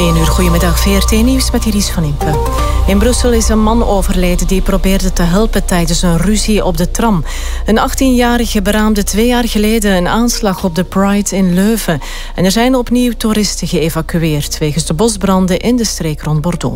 1 uur, goedemiddag, VRT Nieuws met Iris van Impe. In Brussel is een man overleden die probeerde te helpen tijdens een ruzie op de tram. Een 18-jarige beraamde 2 jaar geleden een aanslag op de Pride in Leuven. En er zijn opnieuw toeristen geëvacueerd wegens de bosbranden in de streek rond Bordeaux.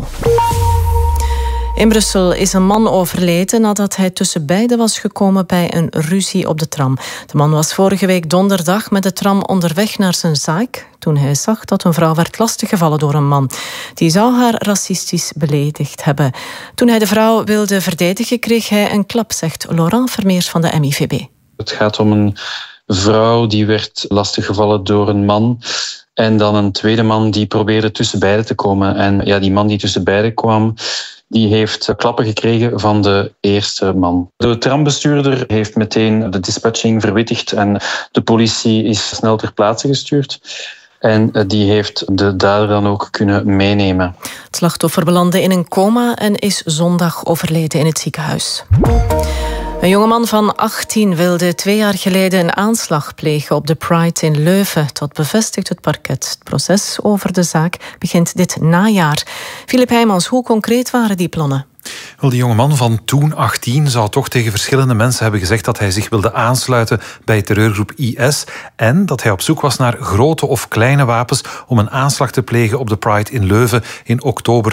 In Brussel is een man overleden nadat hij tussen beiden was gekomen bij een ruzie op de tram. De man was vorige week donderdag met de tram onderweg naar zijn zaak toen hij zag dat een vrouw werd lastiggevallen door een man. Die zou haar racistisch beledigd hebben. Toen hij de vrouw wilde verdedigen, kreeg hij een klap, zegt Laurent Vermeers van de MIVB. Het gaat om een vrouw die werd lastiggevallen door een man. En dan een tweede man die probeerde tussen beiden te komen. En ja, die man die tussen beiden kwam, die heeft klappen gekregen van de eerste man. De trambestuurder heeft meteen de dispatching verwittigd en de politie is snel ter plaatse gestuurd. En die heeft de dader dan ook kunnen meenemen. Het slachtoffer belandde in een coma en is zondag overleden in het ziekenhuis. Een jongeman van 18 wilde 2 jaar geleden een aanslag plegen op de Pride in Leuven. Dat bevestigt het parket. Het proces over de zaak begint dit najaar. Filip Heijmans, hoe concreet waren die plannen? Wel, die jongeman van toen 18 zou toch tegen verschillende mensen hebben gezegd dat hij zich wilde aansluiten bij terreurgroep IS en dat hij op zoek was naar grote of kleine wapens om een aanslag te plegen op de Pride in Leuven in oktober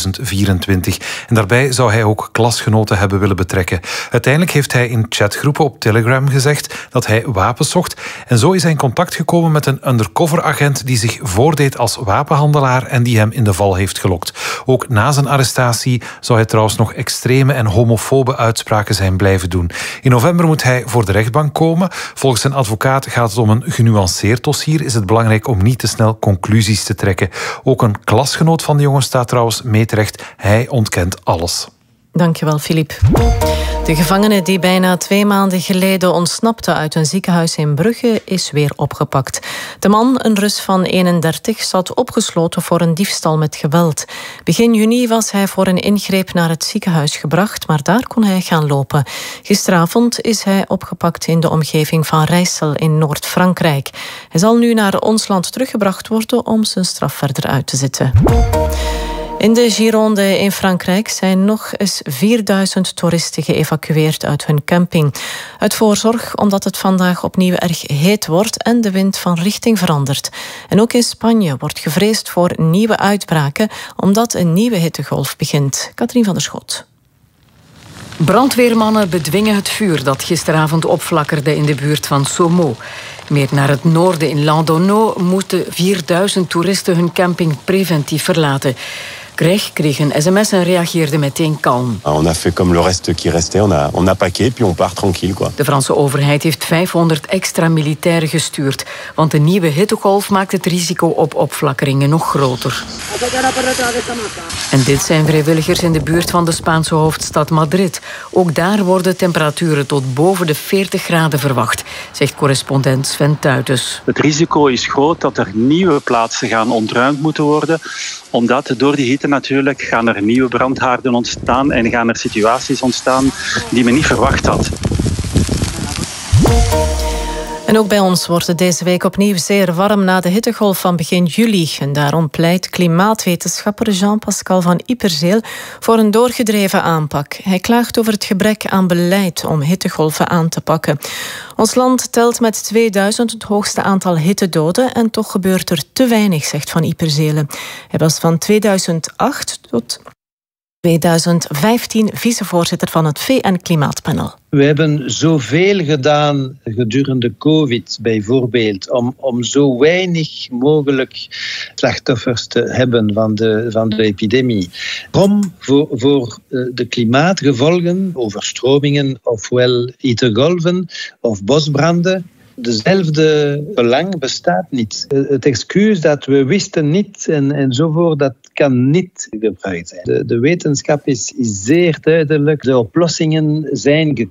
2024. En daarbij zou hij ook klasgenoten hebben willen betrekken. Uiteindelijk heeft hij in chatgroepen op Telegram gezegd dat hij wapens zocht en zo is hij in contact gekomen met een undercover-agent die zich voordeed als wapenhandelaar en die hem in de val heeft gelokt. Ook na zijn arrestatie zou hij trouwens nog extreme en homofobe uitspraken zijn blijven doen. In november moet hij voor de rechtbank komen. Volgens zijn advocaat gaat het om een genuanceerd dossier. Is het belangrijk om niet te snel conclusies te trekken. Ook een klasgenoot van de jongen staat trouwens mee terecht. Hij ontkent alles. Dankjewel, Filip. De gevangene die bijna 2 maanden geleden ontsnapte uit een ziekenhuis in Brugge is weer opgepakt. De man, een Rus van 31, zat opgesloten voor een diefstal met geweld. Begin juni was hij voor een ingreep naar het ziekenhuis gebracht, maar daar kon hij gaan lopen. Gisteravond is hij opgepakt in de omgeving van Rijssel in Noord-Frankrijk. Hij zal nu naar ons land teruggebracht worden om zijn straf verder uit te zitten. In de Gironde in Frankrijk zijn nog eens 4000 toeristen geëvacueerd uit hun camping. Uit voorzorg omdat het vandaag opnieuw erg heet wordt en de wind van richting verandert. En ook in Spanje wordt gevreesd voor nieuwe uitbraken omdat een nieuwe hittegolf begint. Katrien van der Schot. Brandweermannen bedwingen het vuur dat gisteravond opflakkerde in de buurt van Somo. Meer naar het noorden in Landonneau moeten 4000 toeristen hun camping preventief verlaten. Greg kreeg een sms en reageerde meteen kalm. On a fait comme le reste qui restait. On a paqué puis on part tranquille quoi. De Franse overheid heeft 500 extra militairen gestuurd, want de nieuwe hittegolf maakt het risico op opflakkeringen nog groter. En dit zijn vrijwilligers in de buurt van de Spaanse hoofdstad Madrid. Ook daar worden temperaturen tot boven de 40 graden verwacht, zegt correspondent Sven Tuitens. Het risico is groot dat er nieuwe plaatsen gaan ontruimd moeten worden, omdat door die hitte natuurlijk gaan er nieuwe brandhaarden ontstaan en gaan er situaties ontstaan die men niet verwacht had. En ook bij ons wordt het deze week opnieuw zeer warm na de hittegolf van begin juli. En daarom pleit klimaatwetenschapper Jean-Pascal van Yperzeel voor een doorgedreven aanpak. Hij klaagt over het gebrek aan beleid om hittegolven aan te pakken. Ons land telt met 2000 het hoogste aantal hittedoden en toch gebeurt er te weinig, zegt Van Yperzeel. Hij was van 2008 tot 2015 vicevoorzitter van het VN-klimaatpanel. We hebben zoveel gedaan gedurende COVID bijvoorbeeld om zo weinig mogelijk slachtoffers te hebben van de epidemie. Om voor de klimaatgevolgen, overstromingen ofwel hittegolven of bosbranden, dezelfde belang bestaat niet. Het excuus dat we wisten niet enzovoort, dat kan niet gebruikt zijn. De wetenschap is zeer duidelijk. De oplossingen zijn